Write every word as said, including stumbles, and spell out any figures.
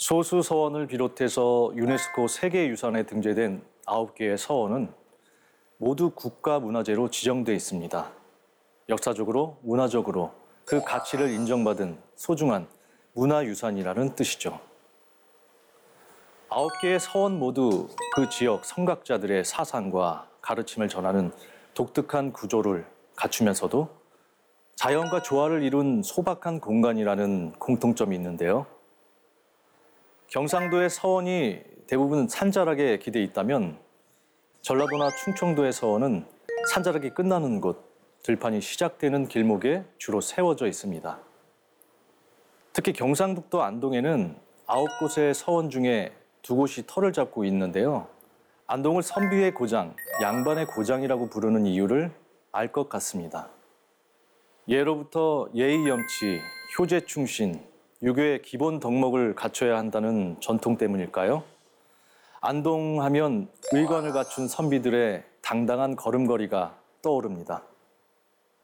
소수서원을 비롯해서 유네스코 세계유산에 등재된 아홉 개의 서원은 모두 국가문화재로 지정돼 있습니다. 역사적으로, 문화적으로 그 가치를 인정받은 소중한 문화유산이라는 뜻이죠. 아홉 개의 서원 모두 그 지역 성각자들의 사상과 가르침을 전하는 독특한 구조를 갖추면서도 자연과 조화를 이룬 소박한 공간이라는 공통점이 있는데요. 경상도의 서원이 대부분 산자락에 기대 있다면 전라도나 충청도의 서원은 산자락이 끝나는 곳, 들판이 시작되는 길목에 주로 세워져 있습니다. 특히 경상북도 안동에는 아홉 곳의 서원 중에 두 곳이 터를 잡고 있는데요. 안동을 선비의 고장, 양반의 고장이라고 부르는 이유를 알 것 같습니다. 예로부터 예의 염치, 효제 충신, 유교의 기본 덕목을 갖춰야 한다는 전통 때문일까요? 안동하면 의관을 갖춘 선비들의 당당한 걸음걸이가 떠오릅니다.